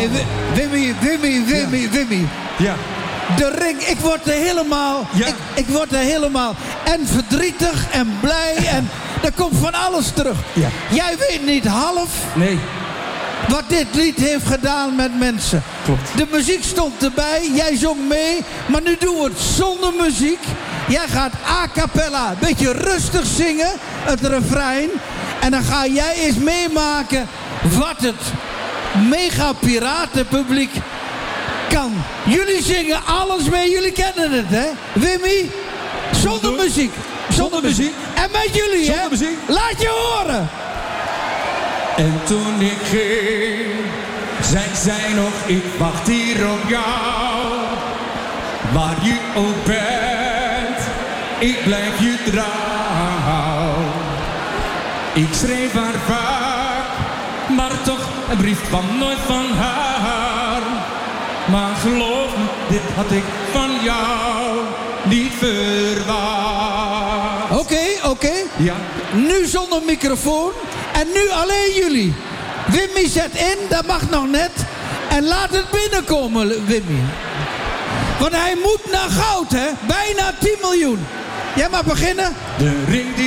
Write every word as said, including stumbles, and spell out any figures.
Hey, Wimmy, Wimmy, Wimmy, Ja. Wimmy. Ja. De ring, ik word er helemaal... Ja. Ik, ik word er helemaal... En verdrietig en blij en... Er komt van alles terug. Ja. Jij weet niet half Nee. wat dit lied heeft gedaan met mensen. Klopt. De muziek stond erbij, jij zong mee. Maar nu doen we het zonder muziek. Jij gaat a cappella, een beetje rustig zingen. Het refrein. En dan ga jij eens meemaken wat het mega piratenpubliek kan. Jullie zingen alles mee, jullie kennen het, hè? Wimmy, zonder muziek. Zonder muziek. En met jullie, Zonder hè? muziek. Laat je horen. En toen ik ging, zei zij nog, ik wacht hier op jou. Waar je ook bent, ik blijf je trouw. Ik schreef haar vaak, maar toch een brief kwam nooit van haar. Maar geloof me, dit had ik van jou niet verwacht. Oké, okay, oké. Okay. Ja. Nu zonder microfoon. En nu alleen jullie. Wimmy zet in, dat mag nog net. En laat het binnenkomen, Wimmy. Want hij moet naar goud, hè? Bijna tien miljoen. Jij mag beginnen. De ring die